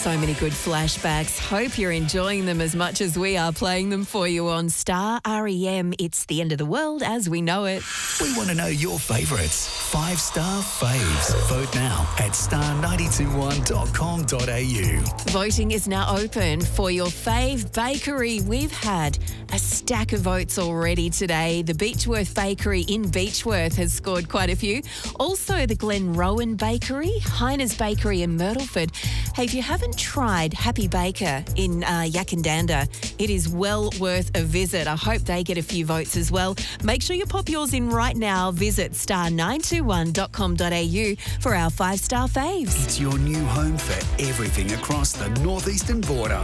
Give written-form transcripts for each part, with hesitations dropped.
So many good flashbacks. Hope you're enjoying them as much as we are playing them for you on Star REM. It's the end of the world as we know it. We want to know your favourites. 5-star faves. Vote now at star921.com.au. Voting is now open for your fave bakery. We've had a stack of votes already today. The Beechworth Bakery in Beechworth has scored quite a few. Also the Glenrowan Bakery, Heiner's Bakery in Myrtleford. Hey, if you haven't tried Happy Baker in Yakandanda, it is well worth a visit. I hope they get a few votes as well. Make sure you pop yours in right now. Visit star921.com.au for our 5-star faves. It's your new home for everything across the northeastern border.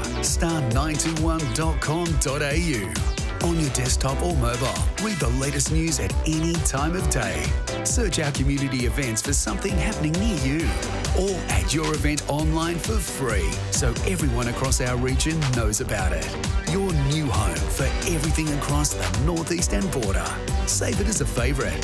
Star921.com.au. On your desktop or mobile, read the latest news at any time of day. Search our community events for something happening near you. Or add your event online for free so everyone across our region knows about it. Your new home for everything across the northeastern border. Save it as a favourite.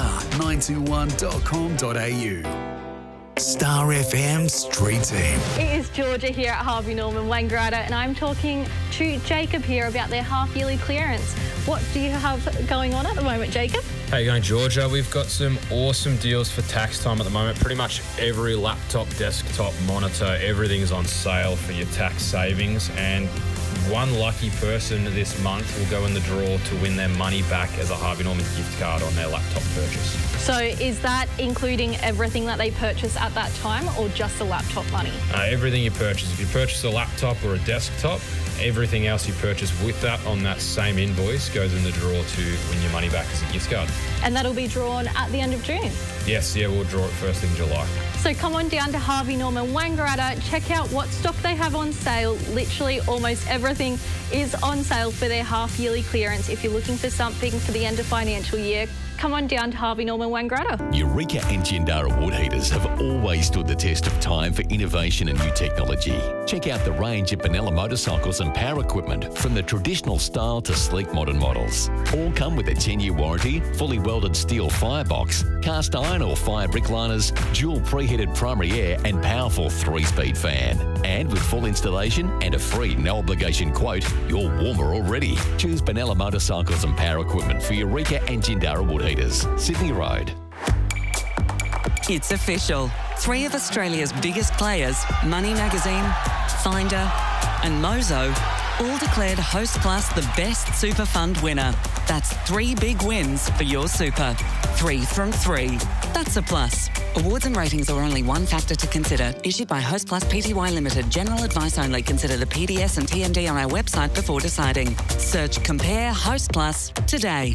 Star921.com.au. Star FM Street Team. It is Georgia here at Harvey Norman Wangaratta, and I'm talking to Jacob here about their half-yearly clearance. What do you have going on at the moment, Jacob? How you going, Georgia? We've got some awesome deals for tax time at the moment. Pretty much every laptop, desktop, monitor, everything's on sale for your tax savings, and one lucky person this month will go in the draw to win their money back as a Harvey Norman gift card on their laptop purchase. So is that including everything that they purchase at that time or just the laptop money? Everything you purchase. If you purchase a laptop or a desktop, everything else you purchase with that on that same invoice goes in the draw to win your money back as a gift card. And that'll be drawn at the end of June? Yes, yeah, we'll draw it first thing July. So come on down to Harvey Norman Wangaratta, check out what stock they have on sale. Literally almost everything is on sale for their half-yearly clearance. If you're looking for something for the end of financial year, come on down to Harvey Norman Wangaratta. Eureka and Jindara wood heaters have always stood the test of time for innovation and new technology. Check out the range of Benella motorcycles and power equipment, from the traditional style to sleek modern models. All come with a 10-year warranty, fully welded steel firebox, cast iron or fire brick liners, dual preheated primary air and powerful 3-speed fan. And with full installation and a free no-obligation quote, you're warmer already. Choose Benella motorcycles and power equipment for Eureka and Jindara wood heaters. Sydney Road. It's official. 3 of Australia's biggest players, Money Magazine, Finder and Mozo, all declared Hostplus the best super fund winner. That's 3 big wins for your super. 3 from 3. That's a plus. Awards and ratings are only one factor to consider. Issued by Hostplus Pty Limited. General advice only. Consider the PDS and TMD on our website before deciding. Search Compare Hostplus today.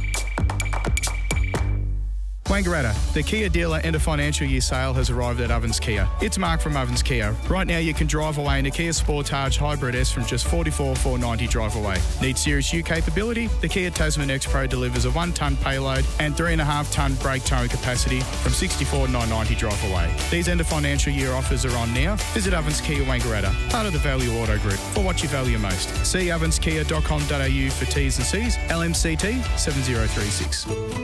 Wangaratta, the Kia dealer end of financial year sale has arrived at Ovens Kia. It's Mark from Ovens Kia. Right now you can drive away in a Kia Sportage Hybrid S from just $44,490 drive away. Need Series U capability? The Kia Tasman X Pro delivers a 1-tonne payload and 3.5-tonne brake towing capacity from $64,990 drive away. These end of financial year offers are on now. Visit Ovens Kia Wangaratta, part of the Value Auto Group, for what you value most. See ovenskia.com.au for T's and C's. LMCT 7036.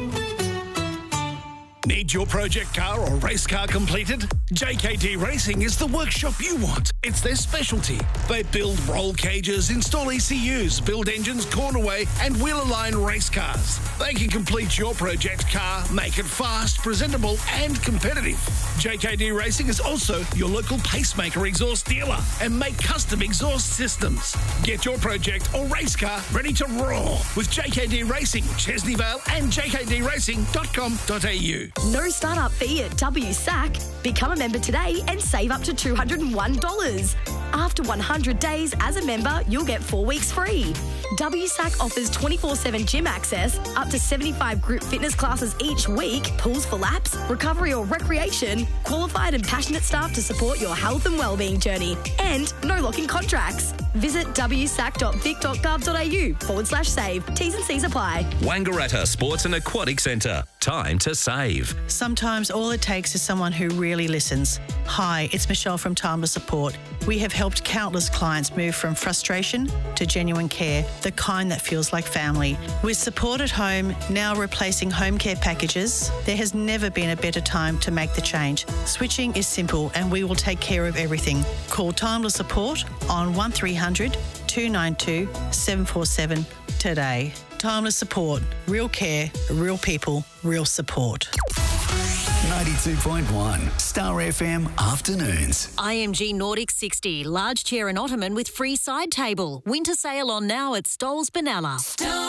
Need your project car or race car completed? JKD Racing is the workshop you want. It's their specialty. They build roll cages, install ECUs, build engines, cornerway and wheel-align race cars. They can complete your project car, make it fast, presentable and competitive. JKD Racing is also your local pacemaker exhaust dealer and make custom exhaust systems. Get your project or race car ready to roar with JKD Racing, Chesney Vale and jkdracing.com.au. No startup fee at WSAC. Become a member today and save up to $201. After 100 days as a member, you'll get 4 weeks free. WSAC offers 24/7 gym access, up to 75 group fitness classes each week, pools for laps, recovery or recreation, qualified and passionate staff to support your health and wellbeing journey, and no lock-in contracts. Visit wsac.vic.gov.au/save. T's and C's apply. Wangaratta Sports and Aquatic Centre. Time to save. Sometimes all it takes is someone who really listens. Hi, it's Michelle from Timeless Support. We have helped countless clients move from frustration to genuine care, the kind that feels like family. With Support at Home now replacing home care packages, there has never been a better time to make the change. Switching is simple and we will take care of everything. Call Timeless Support on 1300 292 747 today. Timeless Support. Real care, real people, real support. 92.1 Star FM Afternoons. IMG Nordic 60, large chair and ottoman with free side table. Winter sale on now at Stoles Benalla.